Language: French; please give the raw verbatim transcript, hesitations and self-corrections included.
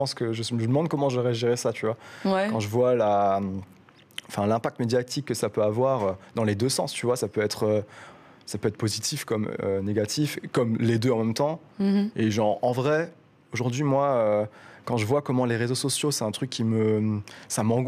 pense que je me demande comment j'aurais géré ça, tu vois. Ouais. Quand je vois la, enfin, l'impact médiatique que ça peut avoir dans les deux sens, tu vois, ça peut être, ça peut être positif comme euh, négatif, comme les deux en même temps. Mmh. Et genre, en vrai, aujourd'hui, moi, euh, quand je vois comment les réseaux sociaux, c'est un truc qui me, ça m'angoisse.